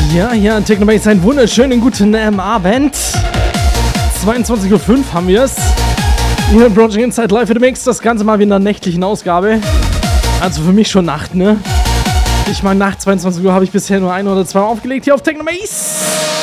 Ja, hier an Technobase einen wunderschönen guten Abend. 22:05 Uhr haben wir es. Hier im Project Inside Live in the Mix. Das Ganze mal wie in der nächtlichen Ausgabe. Also für mich schon Nacht, ne? Ich meine, nach 22 Uhr habe ich bisher nur ein oder zwei aufgelegt hier auf Technobase.